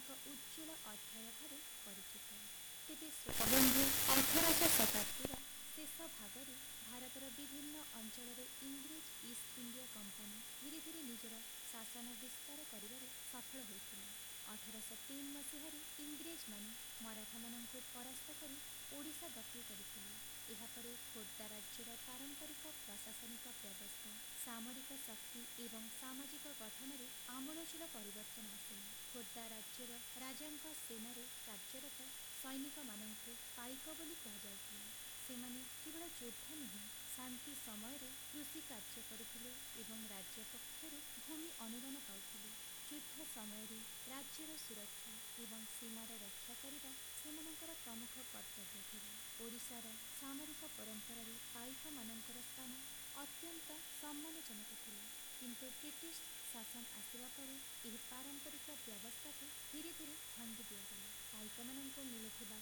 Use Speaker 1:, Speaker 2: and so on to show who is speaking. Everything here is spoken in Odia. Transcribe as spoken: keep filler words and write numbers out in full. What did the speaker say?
Speaker 1: ଏକ ଉଜ୍ଜ୍ୱଳ ଅଧ୍ୟାୟ ଭାବେ ପରିଚିତ। ତେବେ ଶ୍ରୋତାବନ୍ଧୁ, ଅଠରଶ ଶତାବ୍ଦୀର ଶେଷ ଭାଗରେ ଭାରତର ବିଭିନ୍ନ ଅଞ୍ଚଳରେ ଇଂରେଜ ଇଷ୍ଟ ଇଣ୍ଡିଆ କମ୍ପାନୀ ଧୀରେ ଧୀରେ ନିଜର ଶାସନ ବିସ୍ତାର କରିବାରେ ସଫଳ ହୋଇଥିଲା। ଅଠରଶହ ତିନି ମସିହାରେ ଇଂରେଜମାନେ ମରାଠାମାନଙ୍କୁ ପରାସ୍ତ କରି ଓଡ଼ିଶା ଦଖଲ କରିଥିଲେ। ଏହାପରେ ଖୋର୍ଦ୍ଧା ରାଜ୍ୟର ପାରମ୍ପରିକ ପ୍ରଶାସନିକ ବ୍ୟବସ୍ଥା, ସାମରିକ ଶକ୍ତି ଏବଂ ସାମାଜିକ ଗଠନରେ ଆମୂଳଚୂଳ ପରିବର୍ତ୍ତନ ଆସିଲା। ଖୋର୍ଦ୍ଧା ରାଜ୍ୟର ରାଜାଙ୍କ ସେନାରେ କାର୍ଯ୍ୟରତ ସୈନିକମାନଙ୍କୁ ପାଇକ ବୋଲି କୁହାଯାଉଥିଲା। ସେମାନେ କେବଳ ଯୋଦ୍ଧା ନୁହେଁ, ଶାନ୍ତି ସମୟରେ କୃଷି କାର୍ଯ୍ୟ କରୁଥିଲେ ଏବଂ ରାଜ୍ୟ ପକ୍ଷରୁ ଭୂମି ଅନୁଦାନ ପାଉଥିଲେ। ଯୁଦ୍ଧ ସମୟରେ ରାଜ୍ୟର ସୁରକ୍ଷା ଏବଂ ସୀମାର ରକ୍ଷା କରିବା ସେମାନଙ୍କର ପ୍ରମୁଖ କର୍ତ୍ତବ୍ୟ ଥିଲା। ଓଡ଼ିଶାର ସାମରିକ ପରମ୍ପରାରେ ପାଇକମାନଙ୍କର ସ୍ଥାନ ଅତ୍ୟନ୍ତ ସମ୍ମାନଜନକ ଥିଲା, କିନ୍ତୁ ବ୍ରିଟିଶ ଶାସନ ଆସିବା ପରେ ଏହି ପାରମ୍ପରିକ ବ୍ୟବସ୍ଥାକୁ ଧୀରେ ଧୀରେ ଭାଙ୍ଗି ଦିଆଗଲା। ପାଇକମାନଙ୍କୁ ମିଳୁଥିବା